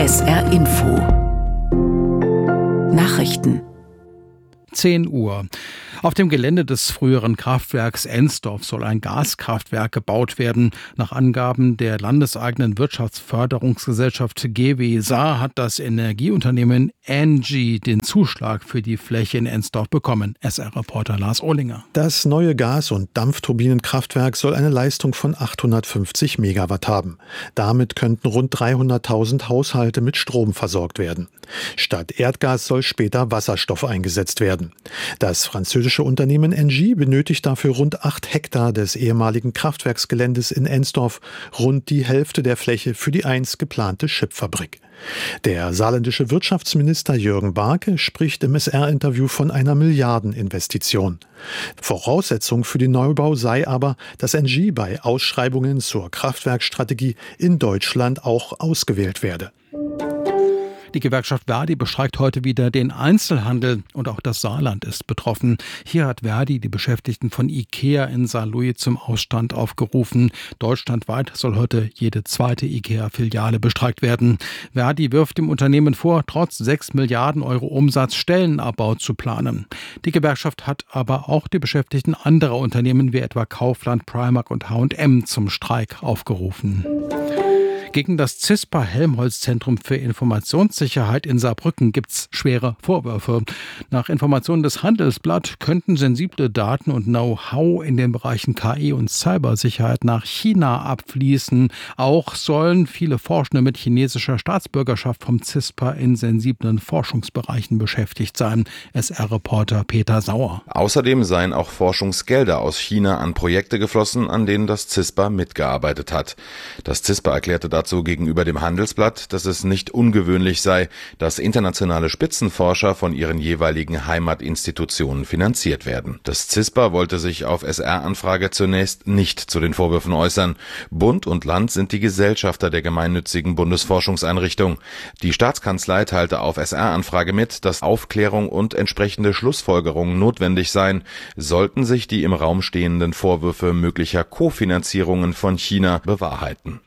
SR Info Nachrichten 10 Uhr. Auf dem Gelände des früheren Kraftwerks Ensdorf soll ein Gaskraftwerk gebaut werden. Nach Angaben der landeseigenen Wirtschaftsförderungsgesellschaft GWSA hat das Energieunternehmen ENGIE den Zuschlag für die Fläche in Ensdorf bekommen. SR-Reporter Lars Ohlinger. Das neue Gas- und Dampfturbinenkraftwerk soll eine Leistung von 850 Megawatt haben. Damit könnten rund 300.000 Haushalte mit Strom versorgt werden. Statt Erdgas soll später Wasserstoff eingesetzt werden. Das französische Unternehmen ENGIE benötigt dafür rund 8 Hektar des ehemaligen Kraftwerksgeländes in Ensdorf, rund die Hälfte der Fläche für die einst geplante Chipfabrik. Der saarländische Wirtschaftsminister Jürgen Barke spricht im SR-Interview von einer Milliardeninvestition. Voraussetzung für den Neubau sei aber, dass ENGIE bei Ausschreibungen zur Kraftwerkstrategie in Deutschland auch ausgewählt werde. Die Gewerkschaft Verdi bestreikt heute wieder den Einzelhandel und auch das Saarland ist betroffen. Hier hat Verdi die Beschäftigten von IKEA in Saarlouis zum Ausstand aufgerufen. Deutschlandweit soll heute jede zweite IKEA-Filiale bestreikt werden. Verdi wirft dem Unternehmen vor, trotz 6 Milliarden Euro Umsatz Stellenabbau zu planen. Die Gewerkschaft hat aber auch die Beschäftigten anderer Unternehmen wie etwa Kaufland, Primark und H&M zum Streik aufgerufen. Gegen das CISPA-Helmholtz-Zentrum für Informationssicherheit in Saarbrücken gibt es schwere Vorwürfe. Nach Informationen des Handelsblatt könnten sensible Daten und Know-how in den Bereichen KI und Cybersicherheit nach China abfließen. Auch sollen viele Forschende mit chinesischer Staatsbürgerschaft vom CISPA in sensiblen Forschungsbereichen beschäftigt sein. SR-Reporter Peter Sauer. Außerdem seien auch Forschungsgelder aus China an Projekte geflossen, an denen das CISPA mitgearbeitet hat. Das CISPA erklärte dazu gegenüber dem Handelsblatt, dass es nicht ungewöhnlich sei, dass internationale Spitzenforscher von ihren jeweiligen Heimatinstitutionen finanziert werden. Das CISPA wollte sich auf SR-Anfrage zunächst nicht zu den Vorwürfen äußern. Bund und Land sind die Gesellschafter der gemeinnützigen Bundesforschungseinrichtung. Die Staatskanzlei teilte auf SR-Anfrage mit, dass Aufklärung und entsprechende Schlussfolgerungen notwendig seien, sollten sich die im Raum stehenden Vorwürfe möglicher Kofinanzierungen von China bewahrheiten.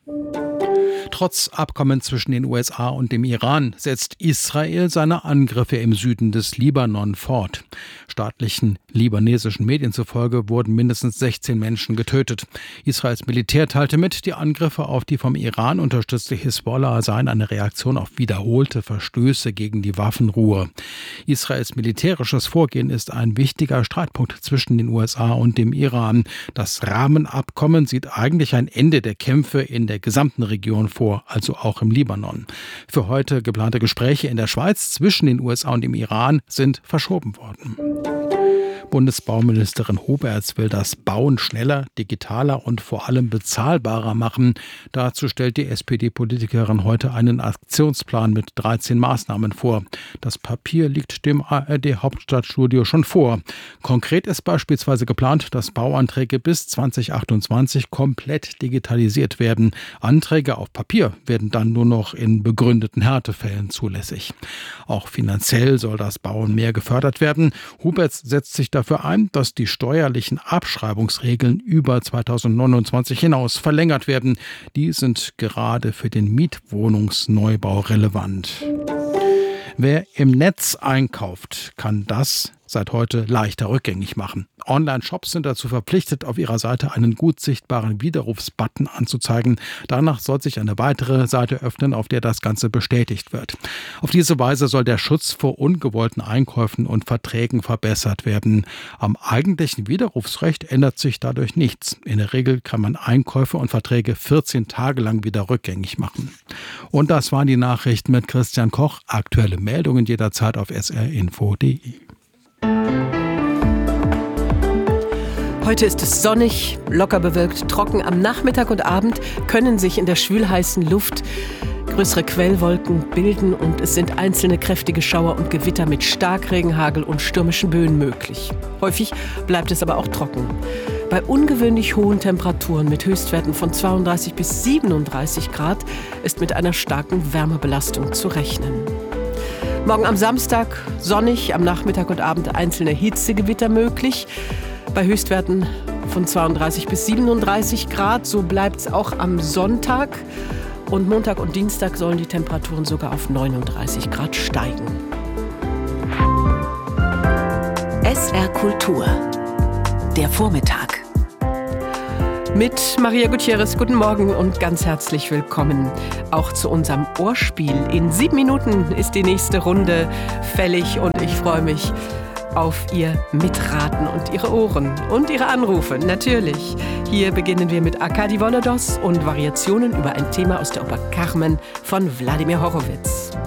Trotz Abkommen zwischen den USA und dem Iran setzt Israel seine Angriffe im Süden des Libanon fort. Staatlichen libanesischen Medien zufolge wurden mindestens 16 Menschen getötet. Israels Militär teilte mit, die Angriffe auf die vom Iran unterstützte Hisbollah seien eine Reaktion auf wiederholte Verstöße gegen die Waffenruhe. Israels militärisches Vorgehen ist ein wichtiger Streitpunkt zwischen den USA und dem Iran. Das Rahmenabkommen sieht eigentlich ein Ende der Kämpfe in der gesamten Region vor, also auch im Libanon. Für heute geplante Gespräche in der Schweiz zwischen den USA und dem Iran sind verschoben worden. Bundesbauministerin Huberts will das Bauen schneller, digitaler und vor allem bezahlbarer machen. Dazu stellt die SPD-Politikerin heute einen Aktionsplan mit 13 Maßnahmen vor. Das Papier liegt dem ARD-Hauptstadtstudio schon vor. Konkret ist beispielsweise geplant, dass Bauanträge bis 2028 komplett digitalisiert werden. Anträge auf Papier werden dann nur noch in begründeten Härtefällen zulässig. Auch finanziell soll das Bauen mehr gefördert werden. Huberts setzt sich dafür ein, dass die steuerlichen Abschreibungsregeln über 2029 hinaus verlängert werden. Die sind gerade für den Mietwohnungsneubau relevant. Wer im Netz einkauft, kann das seit heute leichter rückgängig machen. Online-Shops sind dazu verpflichtet, auf ihrer Seite einen gut sichtbaren Widerrufsbutton anzuzeigen. Danach soll sich eine weitere Seite öffnen, auf der das Ganze bestätigt wird. Auf diese Weise soll der Schutz vor ungewollten Einkäufen und Verträgen verbessert werden. Am eigentlichen Widerrufsrecht ändert sich dadurch nichts. In der Regel kann man Einkäufe und Verträge 14 Tage lang wieder rückgängig machen. Und das waren die Nachrichten mit Christian Koch. Aktuelle Meldungen jederzeit auf srinfo.de. Heute ist es sonnig, locker bewölkt, trocken. Am Nachmittag und Abend können sich in der schwülheißen Luft größere Quellwolken bilden und es sind einzelne kräftige Schauer und Gewitter mit Starkregen, Hagel und stürmischen Böen möglich. Häufig bleibt es aber auch trocken. Bei ungewöhnlich hohen Temperaturen mit Höchstwerten von 32 bis 37 Grad ist mit einer starken Wärmebelastung zu rechnen. Morgen am Samstag sonnig, am Nachmittag und Abend einzelne Hitzegewitter möglich. Bei Höchstwerten von 32 bis 37 Grad. So bleibt es auch am Sonntag. Und Montag und Dienstag sollen die Temperaturen sogar auf 39 Grad steigen. SR Kultur. Der Vormittag. Mit Maria Gutierrez, guten Morgen und ganz herzlich willkommen auch zu unserem Ohrspiel. In 7 Minuten ist die nächste Runde fällig und ich freue mich auf Ihr Mitraten und Ihre Ohren und Ihre Anrufe, natürlich. Hier beginnen wir mit Arkadi Volodos und Variationen über ein Thema aus der Oper Carmen von Wladimir Horowitz.